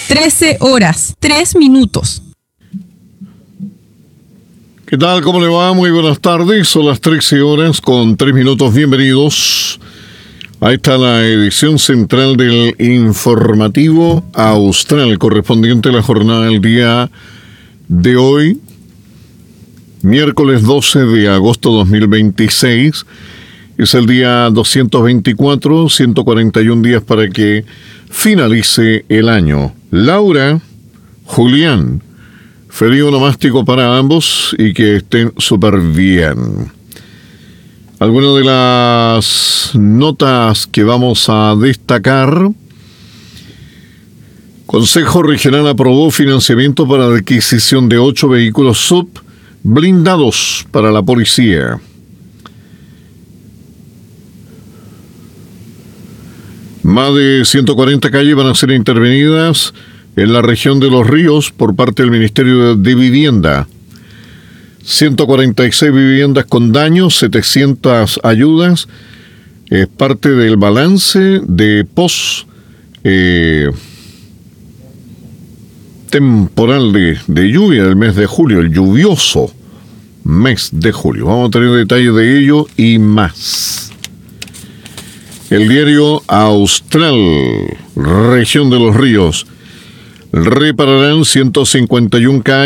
13 horas, 3 minutos. ¿Qué tal? ¿Cómo le va? Muy buenas tardes. Son las 13 horas con 3 minutos. Bienvenidos. Ahí está la edición central del informativo austral correspondiente a la jornada del día de hoy, miércoles 12 de agosto 2026. Es el día 224, 141 días para que finalice el año. Laura, Julián, feliz onomástico para ambos y que estén súper bien. Algunas de las notas que vamos a destacar. Consejo Regional aprobó financiamiento para la adquisición de 8 vehículos SUV blindados para la policía. Más de 140 calles van a ser intervenidas en la región de Los Ríos por parte del Ministerio de Vivienda. 146 viviendas con daños, 700 ayudas. Es parte del balance de temporal de lluvia del mes de julio, el lluvioso mes de julio. Vamos a tener detalles de ello y más. El diario Austral, región de Los Ríos, repararán 151 calles.